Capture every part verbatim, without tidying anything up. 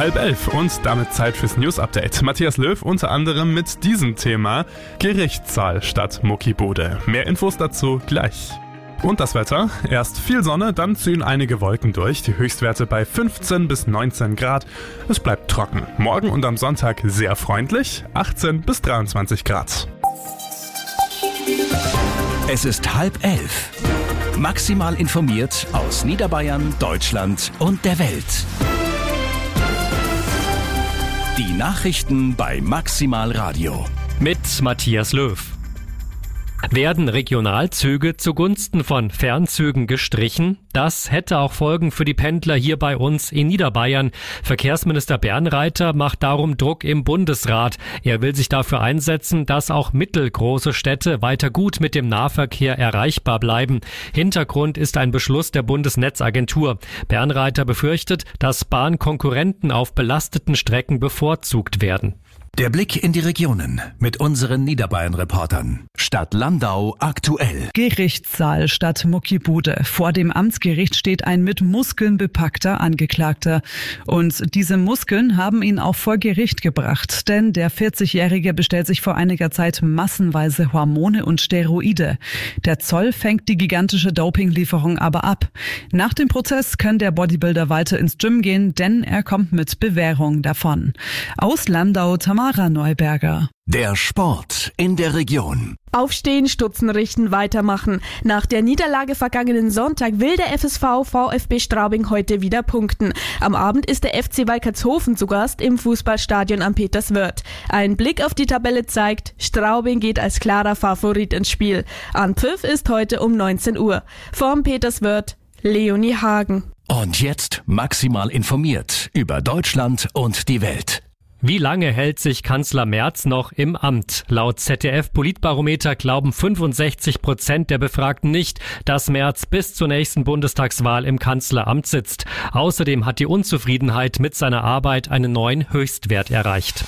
Halb elf und damit Zeit fürs News-Update. Matthias Löw unter anderem mit diesem Thema: Gerichtssaal statt Muckibude. Mehr Infos dazu gleich. Und das Wetter: Erst viel Sonne, dann ziehen einige Wolken durch. Die Höchstwerte bei fünfzehn bis neunzehn Grad. Es bleibt trocken. Morgen und am Sonntag sehr freundlich, achtzehn bis dreiundzwanzig Grad. Es ist halb elf. Maximal informiert aus Niederbayern, Deutschland und der Welt. Die Nachrichten bei Maximal Radio. Mit Matthias Löw. Werden Regionalzüge zugunsten von Fernzügen gestrichen? Das hätte auch Folgen für die Pendler hier bei uns in Niederbayern. Verkehrsminister Bernreiter macht darum Druck im Bundesrat. Er will sich dafür einsetzen, dass auch mittelgroße Städte weiter gut mit dem Nahverkehr erreichbar bleiben. Hintergrund ist ein Beschluss der Bundesnetzagentur. Bernreiter befürchtet, dass Bahnkonkurrenten auf belasteten Strecken bevorzugt werden. Der Blick in die Regionen mit unseren Niederbayern-Reportern. Stadt Landau aktuell. Gerichtssaal statt Muckibude. Vor dem Amtsgericht steht ein mit Muskeln bepackter Angeklagter. Und diese Muskeln haben ihn auch vor Gericht gebracht. Denn der vierzigjährige bestellt sich vor einiger Zeit massenweise Hormone und Steroide. Der Zoll fängt die gigantische Dopinglieferung aber ab. Nach dem Prozess kann der Bodybuilder weiter ins Gym gehen, denn er kommt mit Bewährung davon. Aus Landau, Tamara Neuberger. Der Sport in der Region. Aufstehen, Stutzen richten, weitermachen. Nach der Niederlage vergangenen Sonntag will der F S V VfB Straubing heute wieder punkten. Am Abend ist der F C Walkertshofen zu Gast im Fußballstadion am Peterswörth. Ein Blick auf die Tabelle zeigt, Straubing geht als klarer Favorit ins Spiel. Anpfiff ist heute um neunzehn Uhr. Vorm Peterswörth Leonie Hagen. Und jetzt maximal informiert über Deutschland und die Welt. Wie lange hält sich Kanzler Merz noch im Amt? Laut Z D F-Politbarometer glauben fünfundsechzig Prozent der Befragten nicht, dass Merz bis zur nächsten Bundestagswahl im Kanzleramt sitzt. Außerdem hat die Unzufriedenheit mit seiner Arbeit einen neuen Höchstwert erreicht.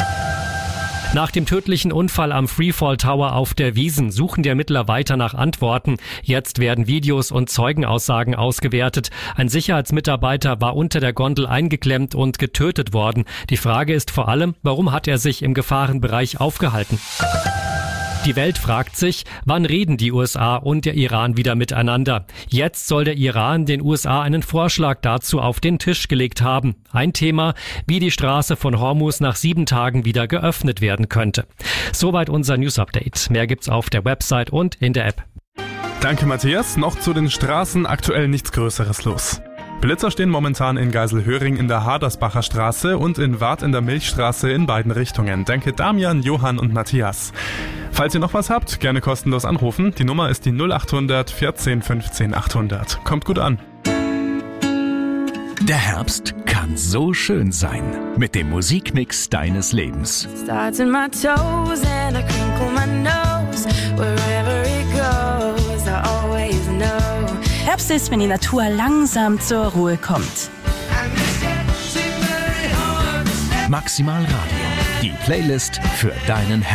Nach dem tödlichen Unfall am Freefall Tower auf der Wiesn suchen die Ermittler weiter nach Antworten. Jetzt werden Videos und Zeugenaussagen ausgewertet. Ein Sicherheitsmitarbeiter war unter der Gondel eingeklemmt und getötet worden. Die Frage ist vor allem, warum hat er sich im Gefahrenbereich aufgehalten? Die Welt fragt sich, wann reden die U S A und der Iran wieder miteinander? Jetzt soll der Iran den U S A einen Vorschlag dazu auf den Tisch gelegt haben. Ein Thema, wie die Straße von Hormuz nach sieben Tagen wieder geöffnet werden könnte. Soweit unser News-Update. Mehr gibt's auf der Website und in der App. Danke Matthias. Noch zu den Straßen, aktuell nichts Größeres los. Blitzer stehen momentan in Geiselhöring in der Hadersbacher Straße und in Wart in der Milchstraße in beiden Richtungen. Danke Damian, Johann und Matthias. Falls ihr noch was habt, gerne kostenlos anrufen. Die Nummer ist die null acht hundert vierzehn fünfzehn achthundert. Kommt gut an. Der Herbst kann so schön sein mit dem Musikmix deines Lebens. Starts in my toes and I crinkle my nose. Wherever it goes, I always know. Herbst ist, wenn die Natur langsam zur Ruhe kommt. Maximal Radio, die Playlist für deinen Herbst.